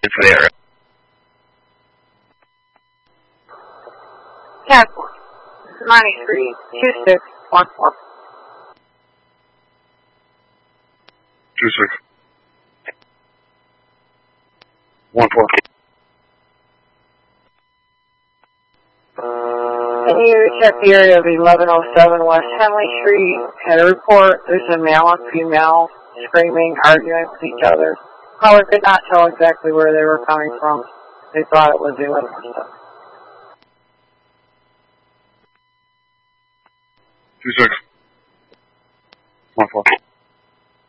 for the area. Cat 932614. 2614. Can you check the area of 1107 West Henley Street? Had a report. There's a male and female screaming, arguing with each other. Caller could not tell exactly where they were coming from. They thought it was 1107. 2614.